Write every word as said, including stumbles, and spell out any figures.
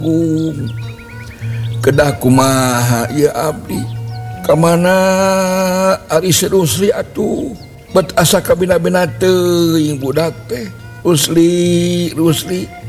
kedah kumaha ya abdi kamana ari Rusli atuh bet asa kabina-bina teuing budak teh Rusli Rusli